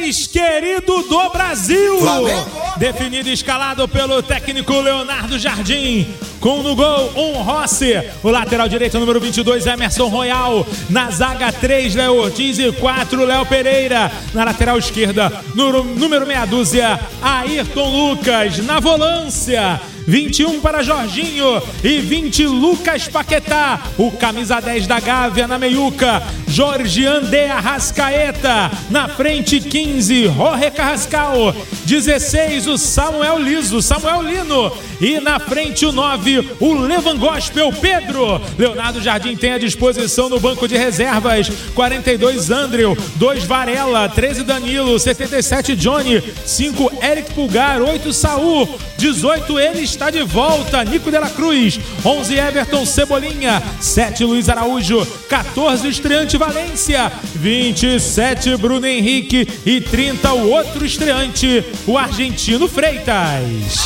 mais querido do Brasil. Flamengo. Definido e escalado pelo técnico Leonardo Jardim. Com no gol, Rossi. O lateral direito, número 22, Emerson Royal. Na zaga, 3, Léo Ortiz e 4, Léo Pereira. Na lateral esquerda, número meia dúzia, Ayrton Lucas. Na volância, 21 para Jorginho e 20 Lucas Paquetá. O camisa 10 da Gávea na meiuca, Jorgian de Arrascaeta. Na frente, 15, Jorge Carrascal. 16, o Samuel Lino. E na frente, o 9, o Levan Gospel, Pedro. Leonardo Jardim tem à disposição no banco de reservas 42, Andrew. 2, Varela. 13, Danilo. 77, Johnny. 5, Eric Pulgar. 8, Saul. 18, ele está de volta, Nico de la Cruz. 11, Everton Cebolinha. 7, Luiz Araújo. 14, estreante Valência. 27, Bruno Henrique. E 30, o outro estreante, o argentino Freitas.